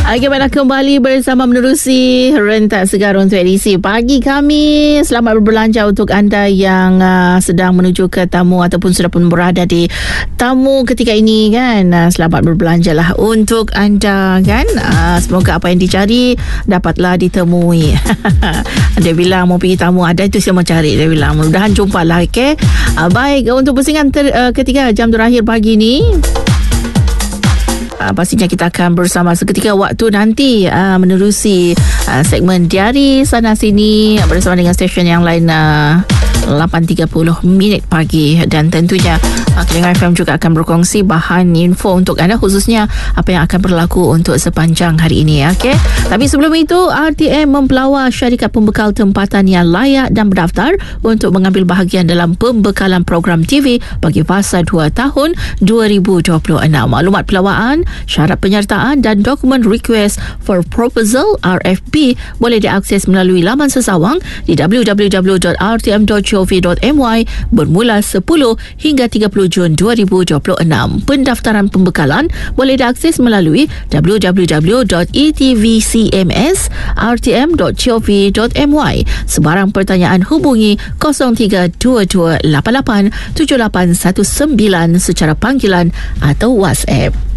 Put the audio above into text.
Okey, baiklah, kembali bersama menerusi rentak segar untuk edisi pagi kami. Selamat berbelanja untuk anda yang sedang menuju ke tamu ataupun sudah pun berada di tamu ketika ini kan. Selamat berbelanjalah untuk anda kan. Semoga apa yang dicari dapatlah ditemui. Dia bilang mau pergi tamu, ada itu saya mau cari. Dia bilang mudah-mudahan jumpalah. Okey. Baik, untuk pusingan ketiga jam terakhir pagi ni, pastinya kita akan bersama seketika waktu nanti menerusi segmen Diari Sana Sini bersama dengan stesen yang lain 8.30 minit pagi. Dan tentunya Telinga FM juga akan berkongsi bahan info untuk anda, khususnya apa yang akan berlaku untuk sepanjang hari ini. Okay? Tapi sebelum itu, RTM mempelawar syarikat pembekal tempatan yang layak dan berdaftar untuk mengambil bahagian dalam pembekalan program TV bagi fasa 2 tahun 2026. Maklumat pelawaan, syarat penyertaan dan dokumen request for proposal RFP boleh diakses melalui laman sesawang di www.rtm.gov.my bermula 10 hingga 30 Jun 2026. Pendaftaran pembekalan boleh diakses melalui www.etvcms.rtm.gov.my. Sebarang pertanyaan hubungi 0322887819 secara panggilan atau WhatsApp.